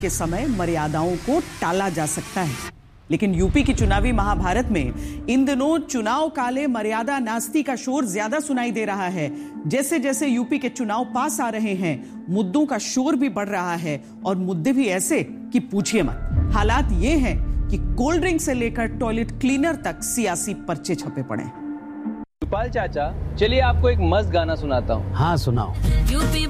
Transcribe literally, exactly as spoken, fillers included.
के समय मर्यादाओं को टाला जा सकता है। लेकिन यूपी की चुनावी महाभारत में इन दिनों चुनाव काले मर्यादा नास्ती का शोर ज्यादा सुनाई दे रहा है। जैसे जैसे यूपी के चुनाव पास आ रहे हैं, मुद्दों का शोर भी बढ़ रहा है और मुद्दे भी ऐसे कि पूछिए मत। हालात ये हैं कि कोल्ड ड्रिंक से लेकर टॉयलेट क्लीनर तक सियासी पर्चे छपे पड़े। गोपाल चाचा, चलिए आपको एक मस्त गाना सुनाता हूँ। हाँ सुनाओ। यूपी